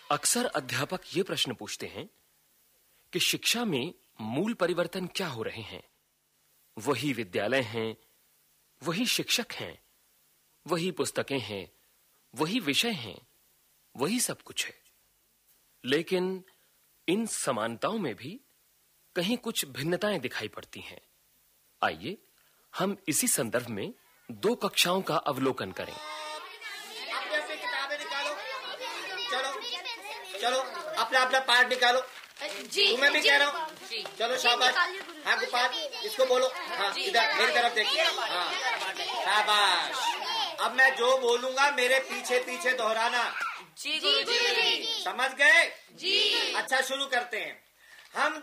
अक्सर अध्यापक ये प्रश्न पूछते हैं कि शिक्षा में मूल परिवर्तन क्या हो रहे हैं। वही विद्यालय हैं, वही शिक्षक हैं, वही पुस्तकें हैं, वही विषय हैं, वही सब कुछ है। लेकिन इन समानताओं में भी कहीं कुछ भिन्नताएं दिखाई पड़ती हैं। आइए हम इसी संदर्भ में 2 कक्षाओं का अवलोकन करें। अपनी किताबें निकालो। चलो अपना पाठ निकालो। जी तुम्हें भी कह रहा हूँ। चलो शाबाश। हाँ गोपाल, इसको बोलो। हाँ इधर मेरी तरफ देखिए। हाँ शाबाश। अब मैं जो बोलूंगा मेरे पीछे पीछे दोहराना। जी जी जी समझ गए? जी। अच्छा शुरू करते हैं। हम